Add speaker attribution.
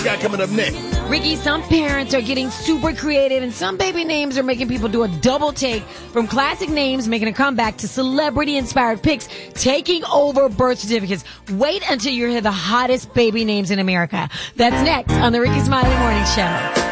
Speaker 1: Got coming up next.
Speaker 2: Ricky, some parents are getting super creative and some baby names are making people do a double take, from classic names making a comeback to celebrity-inspired pics taking over birth certificates. Wait until you hear the hottest baby names in America. That's next on the Ricky Smiley Morning Show.